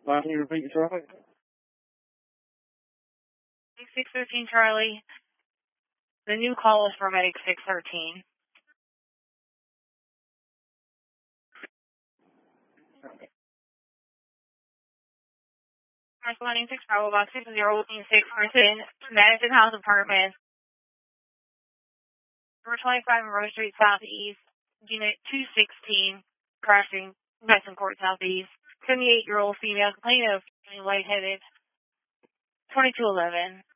Why don't you repeat your traffic? 613 Charlie. The new call is for Medic 613. Corresponding 6 Bravo Box 60 6 person, Madison House Apartment, number 25 Monroe Street Southeast, Unit 216, crashing, Madison Court Southeast. 78-year-old female complainant of lightheaded, 2211.